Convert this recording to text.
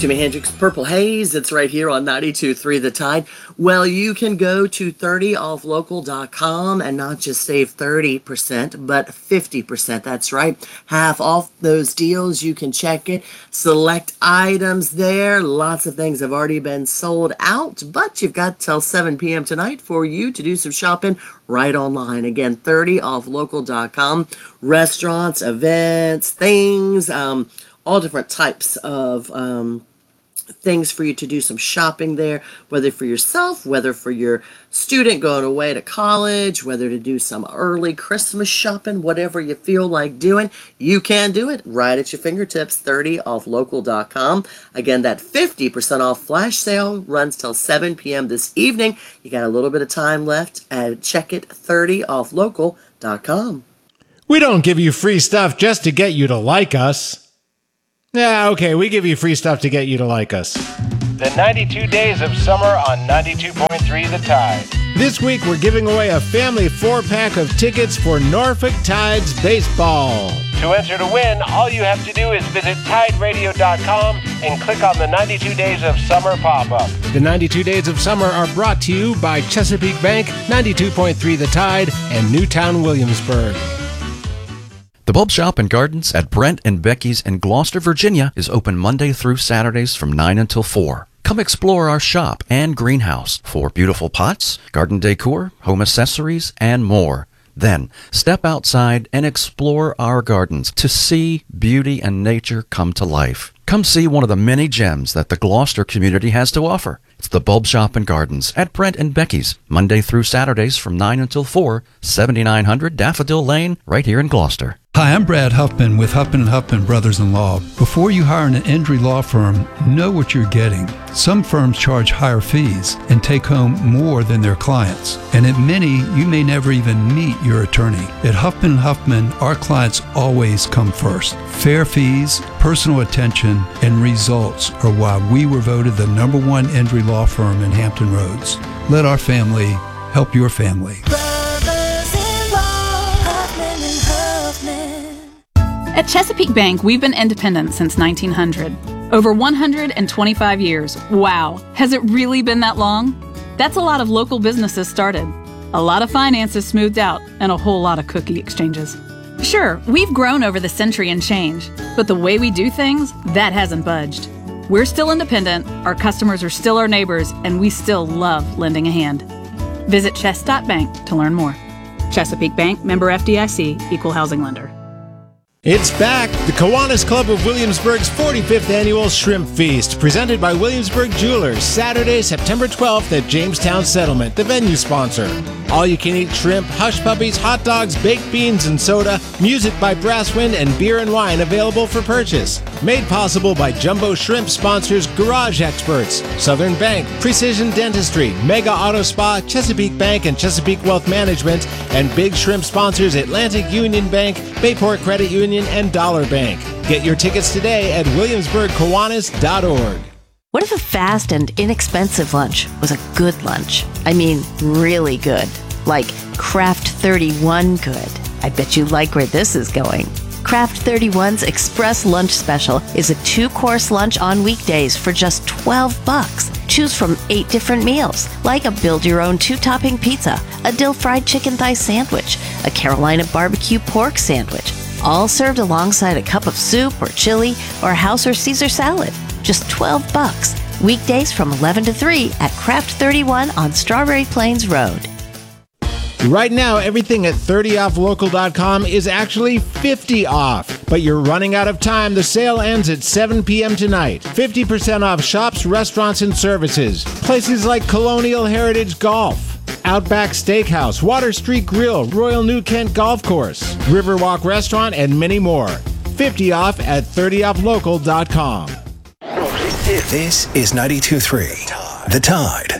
Jimi Hendrix, Purple Haze. It's right here on 92.3 The Tide. Well, you can go to 30offlocal.com and not just save 30%, but 50%. That's right. Half off those deals. You can check it. Select items there. Lots of things have already been sold out, but you've got till 7 p.m. tonight for you to do some shopping right online. Again, 30offlocal.com. Restaurants, events, things, all different types of things for you to do some shopping there, whether for yourself, whether for your student going away to college, whether to do some early Christmas shopping, whatever you feel like doing, you can do it right at your fingertips, 30offlocal.com. Again, that 50% off flash sale runs till 7 p.m. this evening. You got a little bit of time left. Check it, 30offlocal.com. We don't give you free stuff just to get you to like us. Yeah, okay, we give you free stuff to get you to like us. The 92 Days of Summer on 92.3 The Tide. This week we're giving away a family 4-pack of tickets for Norfolk Tides baseball. To enter to win, all you have to do is visit TideRadio.com and click on the 92 Days of Summer pop-up. The 92 Days of Summer are brought to you by Chesapeake Bank, 92.3 The Tide, and Newtown Williamsburg. The Bulb Shop and Gardens at Brent and Becky's in Gloucester, Virginia is open Monday through Saturdays from 9 until 4. Come explore our shop and greenhouse for beautiful pots, garden decor, home accessories, and more. Then, step outside and explore our gardens to see beauty and nature come to life. Come see one of the many gems that the Gloucester community has to offer. It's the Bulb Shop and Gardens at Brent and Becky's, Monday through Saturdays from 9 until 4, 7900 Daffodil Lane, right here in Gloucester. Hi, I'm Brad Huffman with Huffman & Huffman Brothers-in-Law. Before you hire an injury law firm, know what you're getting. Some firms charge higher fees and take home more than their clients. And at many, you may never even meet your attorney. At Huffman & Huffman, our clients always come first. Fair fees, personal attention, and results are why we were voted the #1 injury law firm in Hampton Roads. Let our family help your family. At Chesapeake Bank, we've been independent since 1900. Over 125 years. Wow. Has it really been that long? That's a lot of local businesses started, a lot of finances smoothed out, and a whole lot of cookie exchanges. Sure, we've grown over the century and change, but the way we do things, that hasn't budged. We're still independent, our customers are still our neighbors, and we still love lending a hand. Visit chess.bank to learn more. Chesapeake Bank, member FDIC, equal housing lender. It's back! The Kiwanis Club of Williamsburg's 45th Annual Shrimp Feast, presented by Williamsburg Jewelers, Saturday, September 12th at Jamestown Settlement, the venue sponsor. All-you-can-eat shrimp, hush puppies, hot dogs, baked beans and soda, music by Brasswind, and beer and wine available for purchase. Made possible by Jumbo Shrimp sponsors Garage Experts, Southern Bank, Precision Dentistry, Mega Auto Spa, Chesapeake Bank and Chesapeake Wealth Management, and Big Shrimp sponsors Atlantic Union Bank, Bayport Credit Union, and Dollar Bank. Get your tickets today at williamsburgkiwanis.org. What if a fast and inexpensive lunch was a good lunch? I mean, really good. Like Craft 31 good. I bet you like where this is going. Craft 31's Express Lunch Special is a 2-course lunch on weekdays for just $12. Choose from 8 different meals, like a build-your-own 2-topping pizza, a dill fried chicken thigh sandwich, a Carolina barbecue pork sandwich, all served alongside a cup of soup or chili or house or Caesar salad. Just $12. Weekdays from 11 to 3 at Craft 31 on Strawberry Plains Road. Right now, everything at 30offlocal.com is actually 50 off. But you're running out of time. The sale ends at 7 p.m. tonight. 50% off shops, restaurants, and services. Places like Colonial Heritage Golf, Outback Steakhouse, Water Street Grill, Royal New Kent Golf Course, Riverwalk Restaurant, and many more. 50 off at 30offlocal.com. This is 92.3 The Tide.